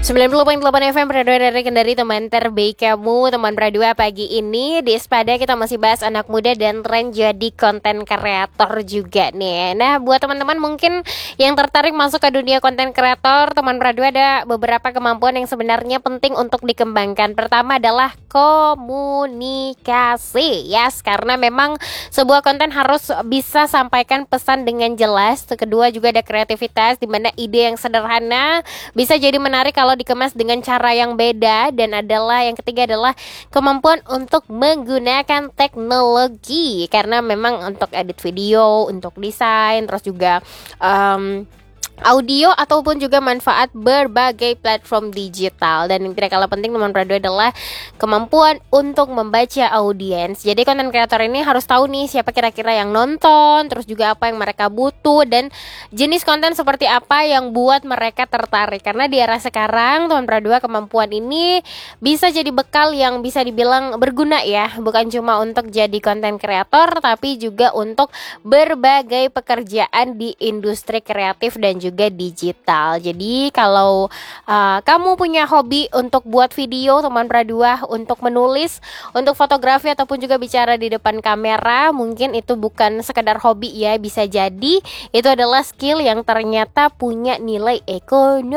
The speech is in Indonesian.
90,8 FM Radio dari Kendari, teman terbaik kamu, teman Pradua. Pagi ini di Espada kita masih bahas anak muda dan tren jadi konten kreator juga nih. Nah, buat teman-teman mungkin yang tertarik masuk ke dunia konten kreator, teman Pradua ada beberapa kemampuan yang sebenarnya penting untuk dikembangkan. Pertama adalah komunikasi, yes, karena memang sebuah konten harus bisa sampaikan pesan dengan jelas. Kedua juga ada kreativitas, di mana ide yang sederhana bisa jadi menarik kalau dikemas dengan cara yang beda. Dan adalah yang ketiga adalah kemampuan untuk menggunakan teknologi, karena memang untuk edit video, untuk desain, terus juga audio ataupun juga manfaat berbagai platform digital. Dan yang tidak kalah penting teman Prado adalah kemampuan untuk membaca audiens. Jadi konten kreator ini harus tahu nih siapa kira-kira yang nonton, terus juga apa yang mereka butuh, dan jenis konten seperti apa yang buat mereka tertarik. Karena di era sekarang teman Prado, kemampuan ini bisa jadi bekal yang bisa dibilang berguna ya, bukan cuma untuk jadi konten kreator, tapi juga untuk berbagai pekerjaan di industri kreatif dan juga digital. Jadi kalau kamu punya hobi untuk buat video teman Pradua, untuk menulis, untuk fotografi ataupun juga bicara di depan kamera, mungkin itu bukan sekedar hobi ya, bisa jadi itu adalah skill yang ternyata punya nilai ekonomi.